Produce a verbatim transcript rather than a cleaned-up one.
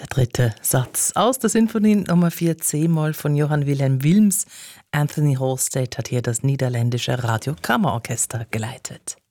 Der dritte Satz aus der Sinfonie Nummer vier C-Moll von Johann Wilhelm Wilms. Anthony Halstead hat hier das niederländische Radiokammerorchester geleitet.